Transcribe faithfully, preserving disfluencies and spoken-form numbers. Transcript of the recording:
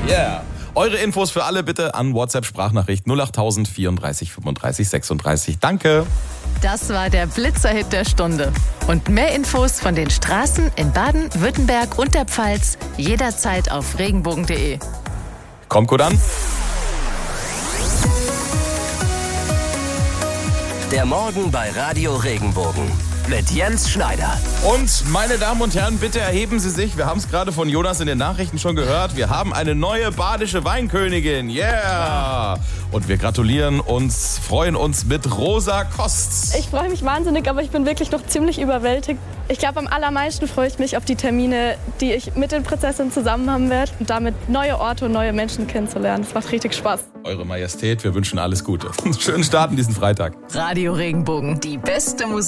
Yeah. Eure Infos für alle bitte an WhatsApp-Sprachnachricht null acht null null vierunddreißig fünfunddreißig sechsunddreißig. Danke. Das war der Blitzerhit der Stunde. Und mehr Infos von den Straßen in Baden, Württemberg und der Pfalz jederzeit auf regenbogen punkt de. Kommt gut an. Der Morgen bei Radio Regenbogen mit Jens Schneider. Und meine Damen und Herren, bitte erheben Sie sich. Wir haben es gerade von Jonas in den Nachrichten schon gehört. Wir haben eine neue badische Weinkönigin. Yeah! Und wir gratulieren uns, freuen uns mit Rosa Kost. Ich freue mich wahnsinnig, aber ich bin wirklich noch ziemlich überwältigt. Ich glaube, am allermeisten freue ich mich auf die Termine, die ich mit den Prinzessinnen zusammen haben werde und damit neue Orte und neue Menschen kennenzulernen. Das macht richtig Spaß. Eure Majestät, wir wünschen alles Gute. Schönen Start in diesen Freitag. Radio Regenbogen, die beste Musik.